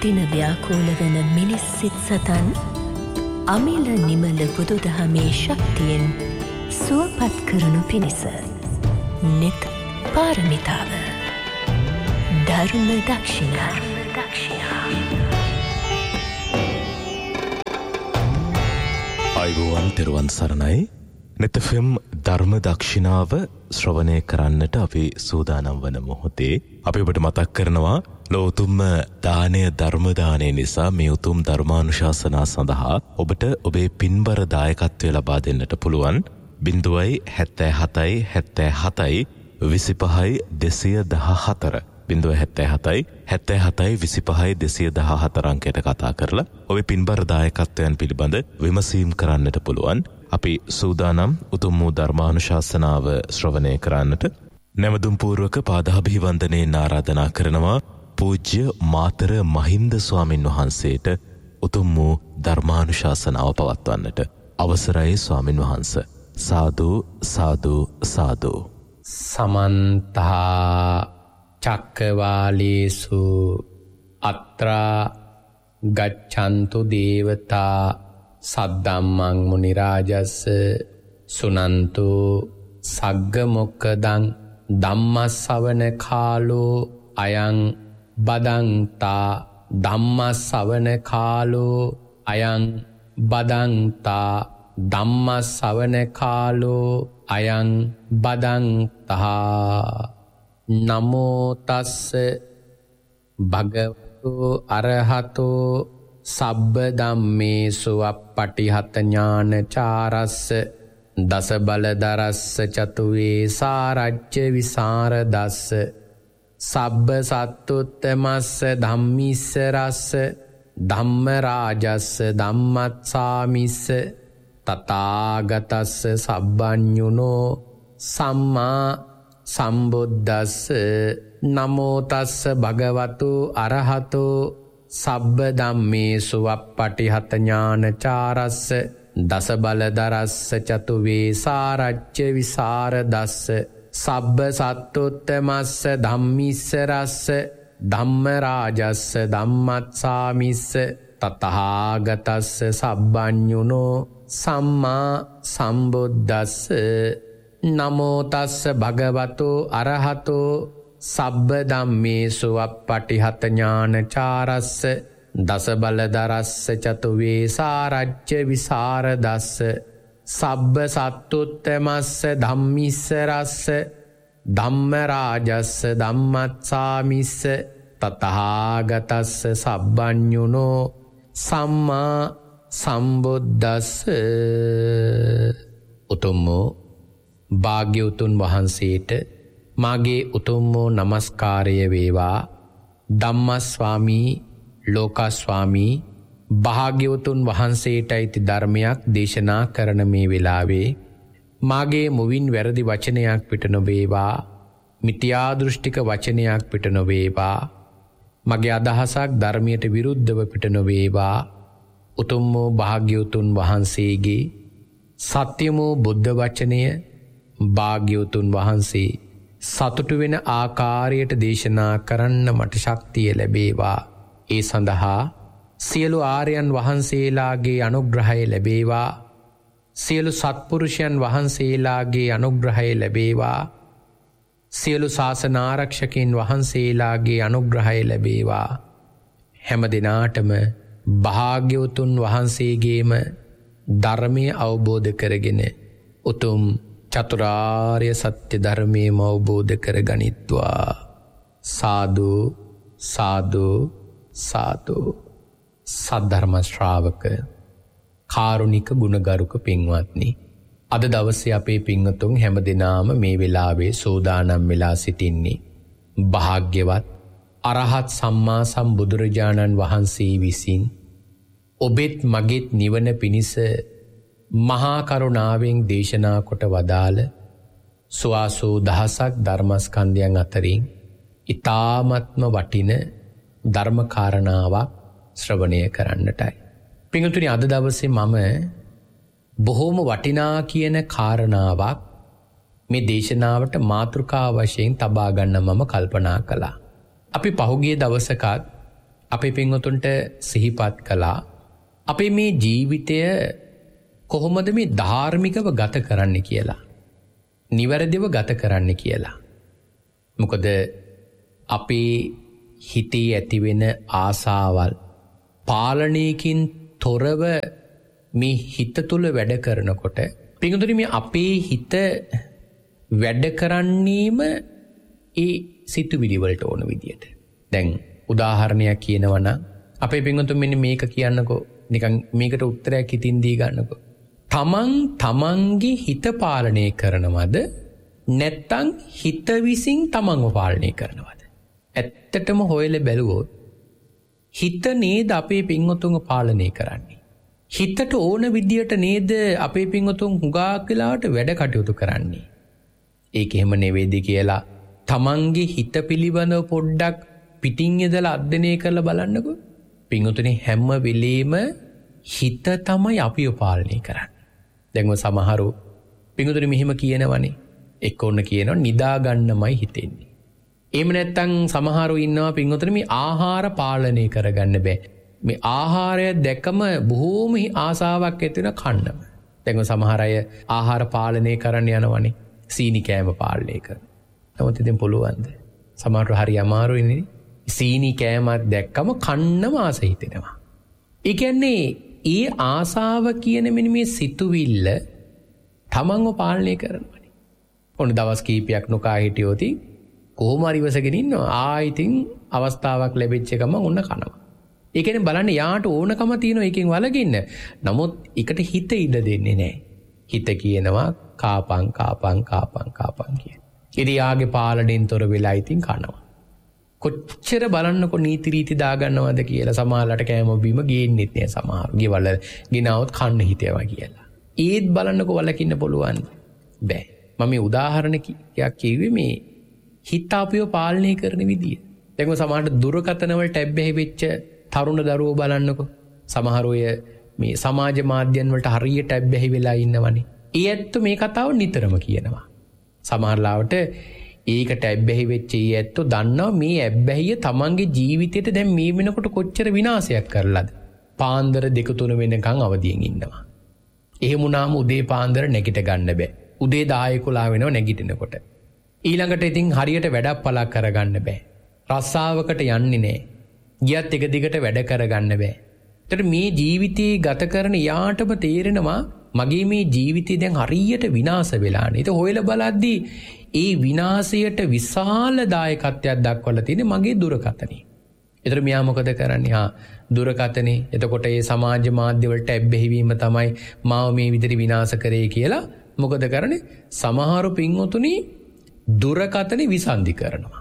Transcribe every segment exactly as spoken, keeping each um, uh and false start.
අනුදින ව්‍යාකූල වන මිනිස් සිත් සතන් අමිල නිමල බුදුදහමේ ශක්තියෙන් සුවපත් කරනු පිණිස නිත් පාරමිතාව ධර්ම දක්ෂිනා අයිබෝවන් තෙරුවන් සරණයි. නෙත් එෆ් එම් ධර්ම දක්ෂිනාව ශ්‍රවණය කරන්නට අපි සූදානම් වන මොහොතේ අපි ඔබට මතක් කරනවා ලෝතුම්ම දානය ධර්ම දානය නිසා මේ උතුම් ධර්මානුශාසනා සඳහා ඔබට ඔබේ පින්බර දායකත්වය ලබා දෙන්නට පුළුවන්. බිංදුවයි හැත්තෑ හතයි හැත්තෑ හතයි විසිපහයි දෙසිය දහහතර බිංදුව හැත්තෑ හතයි හැත්තෑ හතයි විසිපහයි දෙසිය දහහතර අංකයට කතා කරලා ඔබේ පින්බර දායකත්වයන් පිළිබඳ විමසීම් කරන්නට පුළුවන්. අපි සූදානම් උතුම් වූ ධර්මානුශාසනාව ශ්‍රවණය කරන්නට නැවතුම් පූර්වක පාදාභිවන්දනයෙන් ආරාධනා කරනවා පූජ්‍ය මාතර මහින්ද ස්වාමින් වහන්සේට උතුම් වූ ධර්මානුශාසනාව පවත්වන්නට. අවසරයි ස්වාමින් වහන්ස. සාදු සාදු සාදු. සමන්ත චක්කවාලේසු අත්‍රා ගච්ඡන්තු දේවතා සද්දම්මං මුනි රාජස්ස සුනන්තු සග්ග මොක්කදං ධම්මස්සවන කාලෝ අයං බදන්තා ධම්මස්සවන කාලෝ අයං බදන්තා ධම්මස්සවන කාලෝ අයං බදන්තා. නමෝ තස්ස භගවතු අරහතෝ සබ්බ ධම්මේසු අප්පටිහත ඥානචාරස්ස දස බලදරස්ස චතුවේ සාරජ්‍ය විසරදස්ස සබ්බ සත්තුත්තමස්ස ධම්මිස්ස රස්ස ධම්ම රාජස්ස ධම්මත්සාමිස්ස තථාගතස්ස සබ්බඤුනෝ සම්මා සම්බුද්දස්ස. නමෝ තස්ස භගවතු අරහතෝ සබ්බ ධම්මේසු අප්පටිහත ඥානචාරස්ස දස බලදරස්ස චතුවේ සාරජ්‍ය විසරදස්ස සබ්බ සත්තුත්තමස්ස ධම්මිස්ස රස්ස ධම්ම රාජස්ස ධම්මත්සාමිස්ස තථාගතස්ස සබ්බඤුනෝ සම්මා සම්බුද්දස්ස. නමෝ තස්ස භගවතු අරහතෝ සබ්බ ධම්මේසු අප්පටිහත ඥානචාරස්ස දස බලදරස්ස චතුවේ සාරජ්‍ය විසරදස්ස සබ්බ සත්තුත්තමස්ස ධම්මිස්ස රස්ස ධම්ම රාජස්ස ධම්මත්සාමිස්ස තථාගතස්ස සබ්බඤුනෝ සම්මා සම්බුද්දස්ස. උතුම් භාග්‍යවතුන් වහන්සේට මාගේ උතුම් වූ නමස්කාරය වේවා. ධම්මස්වාමී ලෝකස්වාමී භාග්‍යවතුන් වහන්සේට අයිති ධර්මයක් දේශනා කරන මේ වෙලාවේ මාගේ මුවින් වැරදි වචනයක් පිට නොවේවා, මිත්‍යා දෘෂ්ටික වචනයක් පිට නොවේවා, මගේ අදහසක් ධර්මයට විරුද්ධව පිට නොවේවා. උතුම් වූ භාග්‍යවතුන් වහන්සේගේ සත්‍යම වූ බුද්ධ වචනය භාග්‍යවතුන් වහන්සේ සතුටු වෙන ආකාරයට දේශනා කරන්න මට ශක්තිය ලැබේවා. ඒ සඳහා සියලු ආර්යයන් වහන්සේලාගේ අනුග්‍රහය ලැබේවා. සියලු සත්පුරුෂයන් වහන්සේලාගේ අනුග්‍රහය ලැබේවා. සියලු ශාසන ආරක්ෂකයන් වහන්සේලාගේ අනුග්‍රහය ලැබේවා. හැම දිනාටම භාග්‍යවතුන් වහන්සේගේම ධර්මය අවබෝධ කරගෙන උතුම් චතුරාර්ය සත්‍ය ධර්මයම අවබෝධ කර ගනිත්වා. සාදු සාදු සාදු. සද්ධර්ම ශ්‍රාවක කාරුණික ගුණගරුක පින්වත්නි, අද දවසේ අපේ පින්වතුන් හැම දිනාම මේ වෙලාවේ සෝදානම් වෙලා සිටින්නේ භාග්‍යවත් අරහත් සම්මා සම්බුදුරජාණන් වහන්සේ විසින් ඔබෙත් මගෙත් නිවන පිණිස මහා කරුණාවෙන් දේශනා කොට වදාළ සුවාසෝ දහසක් ධර්මස්කන්ධයන් අතරින් ඊ타ත්ම වටින ධර්ම කාරණාවක් ශ්‍රවණය කරන්නටයි. පින්වතුනි, අද දවසේ මම බොහෝම වටිනා කියන කාරණාවක් මේ දේශනාවට මාතෘකා වශයෙන් තබා ගන්න මම කල්පනා කළා. අපි පහුගිය දවසකත් අපේ පින්වතුන්ට සිහිපත් කළා අපේ මේ ජීවිතය කොහොමද මේ ධාර්මිකව ගත කරන්න කියලා. නිවැරදිව ගත කරන්න කියලා. මොකද අපේ හිතේ ඇතිවෙන ආසාවල් පාලනයකින් තොරව මේ හිත තුළ වැඩ කරනකොට පින්වතුනි මේ අපේ හිත වැඩ කරන්නේම ඒ සිතුවිලි වලට ඕන විදියට. දැන් උදාහරණයක් කියනවනම් අපේ පින්වතුන් මෙන්න මේක කියන්නකෝ නිකන් මේකට උත්තරයක් හිතින් දී ගන්නකෝ. තමන් තමන්ගේ හිත පාලනය කරනවද නැත්තම් හිත විසින් තමන්ව පාලනය කරනවද? ඇත්තටම හොයලා බැලුවොත් හිත නේද අපේ පින්වතුන්ව පාලනය කරන්නේ. හිතට ඕන විදියට නේද අපේ පින්වතුන් හුඟක් වෙලාවට වැඩ කටයුතු කරන්නේ. ඒක එහෙම නෙවෙයිද කියලා තමන්ගේ හිත පිළිබඳව පොඩ්ඩක් පිටින් ඉඳලා අධ්‍යයනය කරලා බලන්නකෝ. පින්වතුනි හැම වෙලේම හිත තමයි අපිව පාලනය කරන්නේ. දැන් ඔය සමහරු පින්වතුනි මෙහෙම කියනවනේ. එක්ක ඔන්න කියනවා නිදා ගන්නමයි හිතෙන්නේ. එහෙම නැත්නම් සමහරු ඉන්නවා පින්වතුනි මේ ආහාර පාලනය කරගන්න බෑ. මේ ආහාරය දැකම බොහෝම ආසාවක් ඇති වෙන කන්නම. දැන් ඔය සමහර අය ආහාර පාලනය කරන්න යනවනේ. සීනි කෑම පාලනය කරන. නමුත් ඉතින් පුළුවන්ද? සමහරට හරි අමාරුයිනේ. සීනි කෑමක් දැක්කම කන්නම ආස හිතෙනවා. ඒ කියන්නේ ඒ ආසාව කියන මෙන්න මේ සිතුවිල්ල තමන්ව පාලනය කරනවානේ. ඔන්න දවස් කීපයක් නොකා හිටියොත් කොහොම හරි ඉවසගෙන ඉන්නවා. ආයිතින් අවස්ථාවක් ලැබෙච්ච ගමන් ඔන්න කනවා. ඒ කියන්නේ බලන්න යාට ඕනකම තියෙනවා එකෙන් වලකින්න. නමුත් එකට හිත ඉඩ දෙන්නේ නැහැ. හිත කියනවා කාපං කාපං කාපං කාපං කියන. ඉතින් යාගේ පාලනයෙන් තොර වෙලා ඉතින් කනවා. කොච්චර බලන්නකො නීති රීති දාගන්නවද කියලා සමහරලට කෑම බීම ගේන්නෙත් නෑ සමහර. ගෙවල ගෙනවොත් කන්න හිතේවා කියලා. ඒත් බලන්නකො වලකින්න පුළුවන් බෑ. මම මේ උදාහරණයක් කිව්වේ මේ හිත අපිව පාලනය කරන විදිය. දැන් සමහරට දුරකථන වලට ඇබ්බැහි වෙච්ච තරුණ දරුවෝ බලන්නකො. සමහර අය මේ සමාජ මාධ්‍යන් වලට හරියට ඇබ්බැහි වෙලා ඉන්නවනේ. ඒ ඇත්ත මේ කතාව නිතරම කියනවා. සමහරලාවට ඒකට ඇබ්බැහි වෙච්ච ඒ ඇත්තෝ දන්නවා මේ ඇබ්බැහිය තමන්ගේ ජීවිතයට දැන් මේ වෙනකොට කොච්චර විනාශයක් කරලාද. පාන්දර දෙක තුන වෙනකන් අවදියෙන් ඉන්නවා. එහෙම වුණාම උදේ පාන්දර නැගිට ගන්න බෑ. උදේ දහය එකොළහ වෙනව නැගිටිනකොට. ඊළඟට ඉතින් හරියට වැඩක් පලක් කරගන්න බෑ. රස්සාවකට යන්නේ නෑ. ගියත් එක දිගට වැඩ කරගන්න බෑ. එතකොට මේ ජීවිතේ ගත කරන යාටම තේරෙනවා මගේ මේ ජීවිතේ දැන් හරියට විනාශ වෙලානේ. ඒක හොයලා බලද්දී ඒ විනාශයට විශාල දායකත්වයක් දක්වලා තියෙන්නේ මගේ දුරකථනේ. ඒතර මෙයා මොකද කරන්නේ? හා දුරකථනේ. එතකොට ඒ සමාජ මාධ්‍ය වලට ඇබ්බැහි වීම තමයි මාව මේ විදිහට විනාශ කරේ කියලා මොකද කරන්නේ? සමහරු පින්වතුනි දුරකථනේ විසන්ධි කරනවා.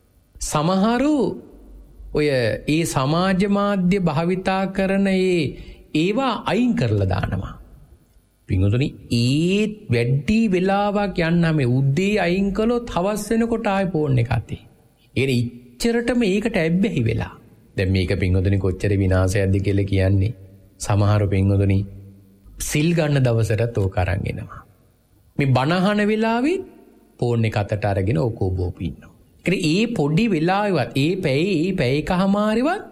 සමහරු ඔය ඒ සමාජ මාධ්‍ය භාවිතා කරන ඒ ඒවා අයින් කරලා දානවා. පින්වතුනි ඒ වැඩි වෙලාවක් යන්නම උදේ අයින් කළොත් හවස් වෙනකොට ආයෙ ෆෝන් එක අතේ. ඒ ඉච්චරටම ඒකට ඇබ්බැහි වෙලා. දැන් මේක පින්වතුනි කොච්චර විනාශයක්ද කියලා කියන්නේ. සමහර පින්වතුනි සිල් ගන්න දවසටත් ඕක අරන් එනවා. මේ බණහන වෙලාවේ ෆෝන් එක අතට අරගෙන ඕක බෝපි ඉන්නවා. ඒ පොඩි වෙලාවෙවත් ඒ පැයේ ඒ පැයකමාරෙවත්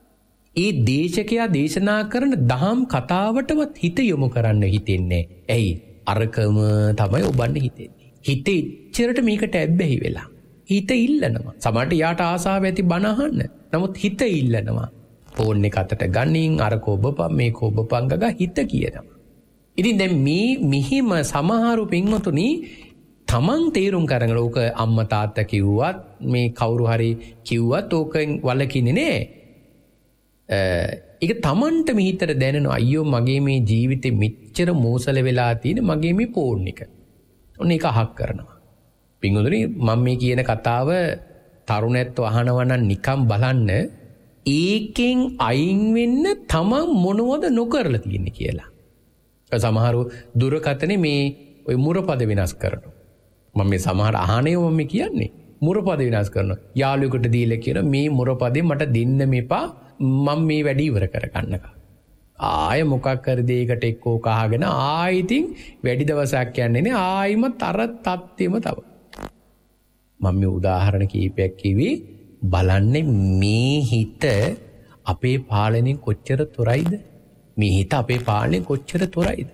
ඒ දේශකයා දේශනා කරන දහම් කතාවටවත් හිත යොමු කරන්න හිතෙන්නේ. ඇයි? අරකම තමයි ඔබන්න හිතෙන්නේ. හිත ඉච්චරට මේකට ඇබ්බැහි වෙලා. හිත ඉල්ලනවා. සමහරට යාට ආසාව ඇති බණ අහන්න. නමුත් හිත ඉල්ලනවා. ෆෝන් එක අතට ගනින් අරක ඔබපන් මේක ඔබපන් ගගා හිත කියනවා. ඉතින් දැන් මේ මිහිම සමහරු පින්වතුනි තමන් තේරුම් කරගෙන ඕක අම්මා තාත්තා කිව්වත් මේ කවුරු හරි කිව්වත් ඕකෙන් වලකින්නේ නෑ. ඒක තමන්ට මිහිතට දැනෙනවා අයියෝ මගේ මේ ජීවිතේ මෙච්චර මෝසල වෙලා තියෙන මගේ මේ ෆෝන් එක. ඔන්න ඒක අහක් කරනවා. පින්වතුනි මම මේ කියන කතාව තරුණයත් අහනවා නම් නිකම් බලන්න ඒකෙන් අයින් වෙන්න තමන් මොනවද නොකරලා තියෙන්නේ කියලා. සමහරව දුරකථනේ මේ ඔය මුරපද වෙනස් කරනවා. මම මේ සමහර අහන්නේ මම කියන්නේ මුරපද වෙනස් කරනවා. යාළුවෙකුට දීලා කියන මේ මුරපදේ මට දෙන්න මෙපා මම මේ වැඩි ඉවර කරගන්නකම්. ආය මොකක් කර දෙයකට එක්කෝ කහගෙන ආයිතින් වැඩි දවසක් යන්නේ නේ ආයිමත් අර තත්ත්වෙම තව. මම මේ උදාහරණ කීපයක් කිව්වේ බලන්නේ මේ හිත අපේ පාලනයෙන් කොච්චර තොරයිද? මේ හිත අපේ පාලනයෙන් කොච්චර තොරයිද?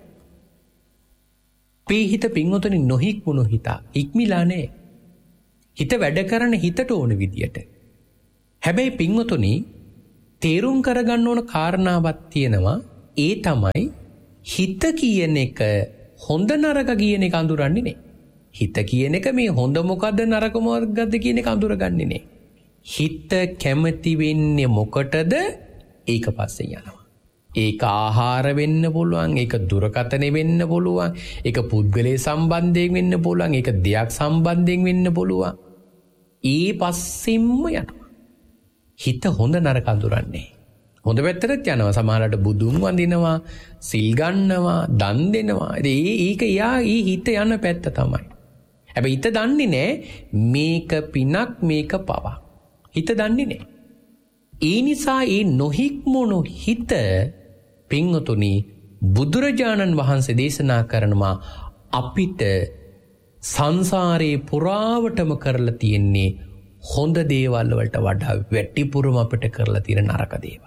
අපේ හිත පින්වතුනි නොහික්මුණු හිත. ඉක්මිලා නැහැ. හිත වැඩ කරන හිතට ඕන විදියට. හැබැයි පින්වතුනි තේරුම් කරගන්න ඕන කාරණාවක් තියෙනවා. ඒ තමයි හිත කියන එක හොඳ නරක කියන එක අඳුරන්නේ නැහැ. හිත කියන එක මේ හොඳ මොකද්ද නරක මොකද්ද කියන එක අඳුරගන්නේ නැහැ. හිත කැමති වෙන්නේ මොකටද? ඒක පස්සේ යනවා. ඒක ආහාර වෙන්න පුළුවන්, ඒක දුරකථන වෙන්න පුළුවන්, ඒක පුද්ගලයේ සම්බන්ධයෙන් වෙන්න පුළුවන්, ඒක දෙයක් සම්බන්ධයෙන් වෙන්න පුළුවන්. ඒ පස්සෙන්ම යනවා. හිත හොඳ නරක අඳුරන්නේ. හොඳ පැත්තට යනවා. සමහරවිට බුදුන් වඳිනවා, සිල් ගන්නවා, දන් දෙනවා. ඒක යා ඊ හිත යන පැත්ත තමයි. හැබැයි හිත දන්නේ නැහැ මේක පිනක් මේක පවක්. හිත දන්නේ නැහැ. ඒ නිසා ඒ නොහික්මුණු හිත පින්වතුනි බුදුරජාණන් වහන්සේ දේශනා කරනවා අපිට සංසාරේ පුරාවටම කරලා තියෙන්නේ හොඳ දේවල් වලට වඩා වැඩිපුරම අපිට කරලා තියෙන නරක දේවල්.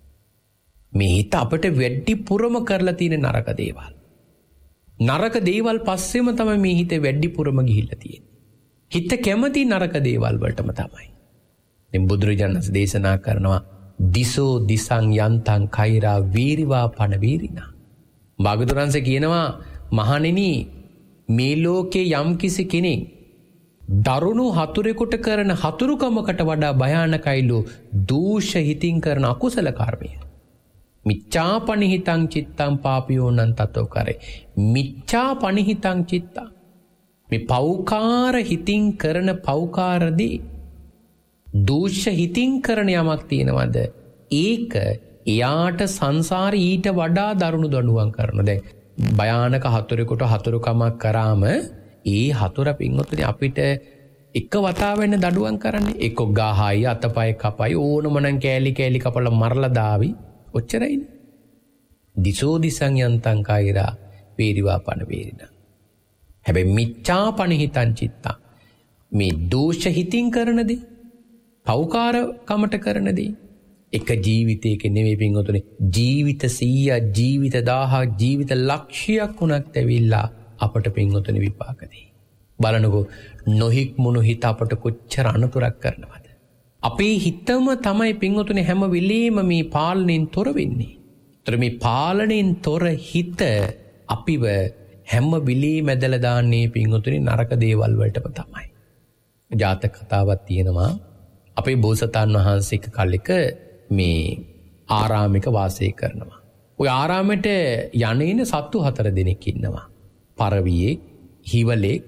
මේ හිත අපිට වැඩිපුරම කරලා තියෙන නරක දේවල්. නරක දේවල් පස්සෙම තමයි මේ හිත වැඩිපුරම ගිහිල්ලා තියෙන්නේ. හිත කැමති නරක දේවල් වලටම තමයි. දැන් බුදුරජාණන් දේශනා කරනවා දිසෝ දිසං යන්තං කෛරා වීරිවා පන වීරිනා. භාගතුරන්සේ කියනවා මහණෙනි මේ ලෝකේ යම් කිසි කෙනෙක් දරුණු හතුරෙකුට කරන හතුරුකමකට වඩා භයානකයිලු දූෂ හිතින් කරන අකුසල කර්මය. මිච්ඡා පනිහිතං චිත්තං පාපියෝනං තතෝ කරේ. මිච්ඡා පනිහිතං චිත්තං මේ පෞකාර හිතින් කරන පෞකාරදී දූෂ හිතින් කරන යමක් තියෙනවද? ඒක එයාට සංසාරේ ඊට වඩා දරුණු දඬුවම් කරනවා. දැන් භයානක හතුරෙකුට හතුරුකමක් කරාම ඒ හතුර පින්වතුනි අපිට එක වතාවෙන්න දඬුවම් කරන්නේ. එක්ක ගහයි අතපය කපයි ඕනම නම් කෑලි කෑලි කපලා මරලා දාවි. ඔච්චරයිනේ. දිසෝ දිසං යන්තං කෛරා වේරිවා පන වේරිනා. හැබැයි මිච්ඡා පනිහිතං චිත්තං මේ දෝෂ හිතින් කරන දේ පෞකාර කමට කරන දේ එක ජීවිතයක නෙවෙයි පින්වතුනි ජීවිත සීයක් ජීවිත දහයක් ජීවිත ලක්ෂයක් වුණත් ඇවිල්ලා අපට පින්වතුනි විපාක දෙයි. බලනකෝ නොහික්මුණු හිත අපට කොච්චර අනතුරක් කරනවද? අපේ හිතම තමයි පින්වතුනි හැම වෙලෙම මේ පාලනයෙන් තොර වෙන්නේ. ඒතර මේ පාලනයෙන් තොර හිත අපිව හැම වෙලෙම ඇදලා දාන්නේ පින්වතුනි නරක දේවල් වලටම තමයි. ජාතක කතාවක් තියෙනවා. අපේ බෝසතාණන් වහන්සේ එක කලෙක මේ ආරාමික වාසය කරනවා. ওই ආරාමෙට යන්නේන සත්තු හතර දෙනෙක් ඉන්නවා. පරවියේ, හිවලෙක්,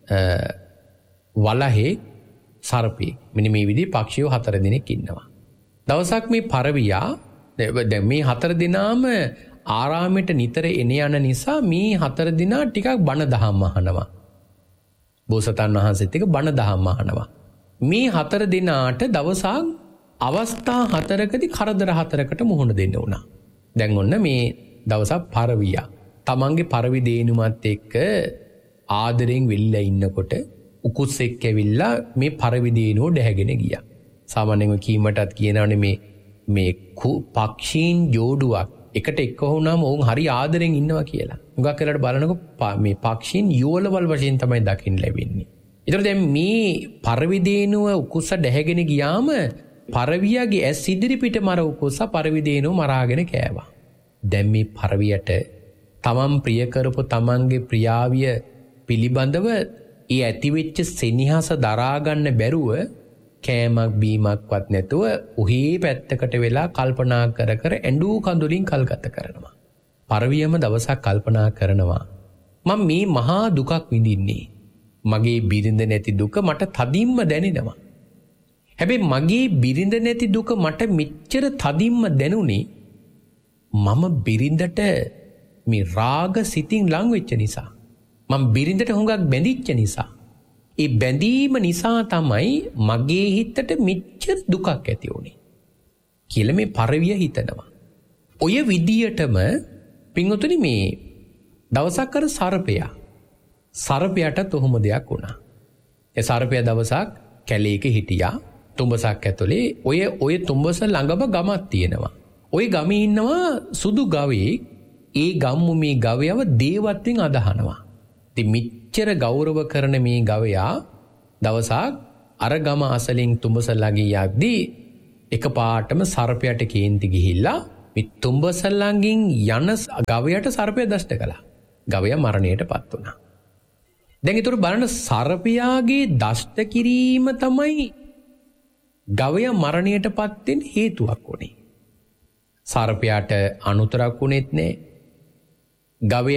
වලහේ, සර්පෙක්. මෙන්න මේ විදිහේ පක්ෂියෝ හතර දෙනෙක් ඉන්නවා. දවසක් මේ පරවියා දැන් මේ හතර දෙනාම ආරාමෙට නිතර එන යන නිසා මේ හතර දෙනා ටිකක් බණ දහම් අහනවා. බෝසතාණන් වහන්සේත් එක්ක බණ දහම් අහනවා. මේ හතර දෙනාට දවසක් අවස්ථා හතරකදී කරදර හතරකට මුහුණ දෙන්න වුණා. දැන් ඔන්න මේ දවසක් පරවියා තමන්ගේ පරවි දේනුමත් එක්ක ආදරෙන් වෙල්ලා ඉන්නකොට උකුස් එක්ක ඇවිල්ලා මේ පරවි දේනුව ඩැහැගෙන ගියා. සාමාන්‍යයෙන් කීමටත් කියනවනේ මේ මේ පක්ෂීන් ජෝඩුවක් එකට එක්ක වුණාම ඔවුන් හරි ආදරෙන් ඉන්නවා කියලා. හුඟක් වෙලාවට බලනකොට මේ පක්ෂීන් යුවලවල් වශයෙන් තමයි දකින්න ලැබෙන්නේ. ඒතර දැන් මේ පරවි දේනුව උකුස්ස ඩැහැගෙන ගියාම පරවියාගේ ඇස් ඉදිරි පිට මර උකුස්ස පරවි දේනුව මරාගෙන කෑවා. දැන් මේ පරවියට තමන් ප්‍රිය කරපු තමන්ගේ ප්‍රියාවිය පිළිබඳව ඒ ඇතිවෙච්ච සෙනෙහස දරා ගන්න බැරුව කෑමක් බීමක්වත් නැතුව උහි පැත්තකට වෙලා කල්පනා කර කර ඇඬු කඳුලින් කල් ගත කරනවා. පරවියම දවසක් කල්පනා කරනවා මම මේ මහා දුකක් විඳින්නේ. මගේ බිරිඳ නැති දුක මට තදින්ම දැනෙනවා. හැබැයි මගේ බිරිඳ නැති දුක මට මෙච්චර තදින්ම දැනුනේ මම බිරිඳට මේ රාග සිතින් ලං වෙච්ච නිසා. මම බිරිඳට හුඟක් බැඳිච්ච නිසා. ඒ බැඳීම නිසා තමයි මගේ හිතට මෙච්චර දුකක් ඇති වුනේ කියලා මේ පරවිය හිතනවා. ඔය විදියටම පින්වතුනි මේ දවසක් අර සර්පයා සර්පයාට තොහොම දෙයක් වුණා. ඒ සර්පයා දවසක් කැලේක හිටියා. තුඹසක් ඇතුලේ ඔය ඔය තුඹස ළඟම ගමක් තියෙනවා. ඔය ගමේ ඉන්නවා සුදු ගවයෙක්. ඒ ගම්මු මේ ගවයව දේවත්වෙන් අදහනවා. ඉතින් මෙච්චර ගෞරව කරන මේ ගවයා දවසක් අර ගම අසලින් තුඹස ළඟින් යද්දී එකපාරටම සර්පයාට කේන්ති ගිහිල්ලා මේ තුඹස ළඟින් යන ගවයාට සර්පයා දෂ්ට කළා. ගවයා මරණයටපත් වුණා. දැන් ඊටු බලන්න සර්පයාගේ දෂ්ට කිරීම තමයි ගවයා මරණයටපත් වෙන්න හේතුවක් උනේ. සර්පයාට අනුතරක් උනේත් නෑ. ගවයා